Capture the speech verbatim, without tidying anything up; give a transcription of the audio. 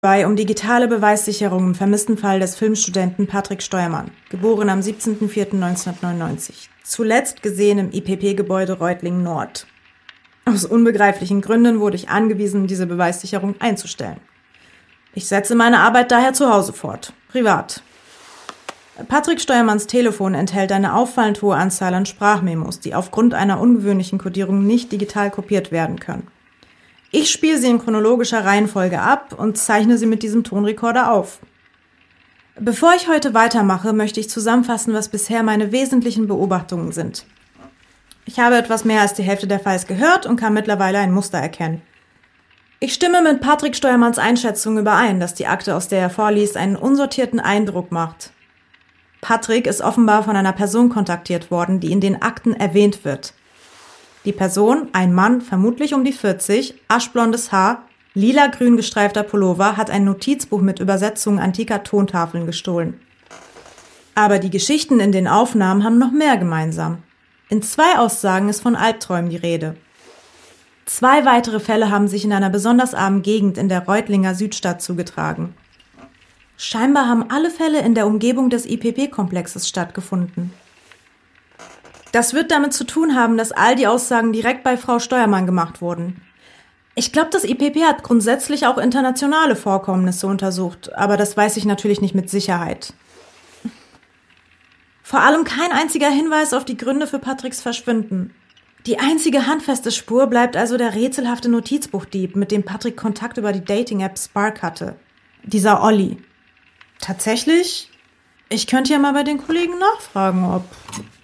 Bei um digitale Beweissicherung im vermissten Fall des Filmstudenten Patrick Steuermann, geboren am siebzehnten vierten neunzehnhundertneunundneunzig, zuletzt gesehen im I P P-Gebäude Reutlingen Nord. Aus unbegreiflichen Gründen wurde ich angewiesen, diese Beweissicherung einzustellen. Ich setze meine Arbeit daher zu Hause fort, privat. Patrick Steuermanns Telefon enthält eine auffallend hohe Anzahl an Sprachmemos, die aufgrund einer ungewöhnlichen Kodierung nicht digital kopiert werden können. Ich spiele sie in chronologischer Reihenfolge ab und zeichne sie mit diesem Tonrekorder auf. Bevor ich heute weitermache, möchte ich zusammenfassen, was bisher meine wesentlichen Beobachtungen sind. Ich habe etwas mehr als die Hälfte der Files gehört und kann mittlerweile ein Muster erkennen. Ich stimme mit Patrick Steuermanns Einschätzung überein, dass die Akte, aus der er vorliest, einen unsortierten Eindruck macht. Patrick ist offenbar von einer Person kontaktiert worden, die in den Akten erwähnt wird. Die Person, ein Mann, vermutlich um die vierzig, aschblondes Haar, lila-grün gestreifter Pullover, hat ein Notizbuch mit Übersetzungen antiker Tontafeln gestohlen. Aber die Geschichten in den Aufnahmen haben noch mehr gemeinsam. In zwei Aussagen ist von Albträumen die Rede. Zwei weitere Fälle haben sich in einer besonders armen Gegend in der Reutlinger Südstadt zugetragen. Scheinbar haben alle Fälle in der Umgebung des I P P-Komplexes stattgefunden. Das wird damit zu tun haben, dass all die Aussagen direkt bei Frau Steuermann gemacht wurden. Ich glaube, das I P P hat grundsätzlich auch internationale Vorkommnisse untersucht, aber das weiß ich natürlich nicht mit Sicherheit. Vor allem kein einziger Hinweis auf die Gründe für Patricks Verschwinden. Die einzige handfeste Spur bleibt also der rätselhafte Notizbuchdieb, mit dem Patrick Kontakt über die Dating-App Spark hatte. Dieser Olli. Tatsächlich? Ich könnte ja mal bei den Kollegen nachfragen, ob...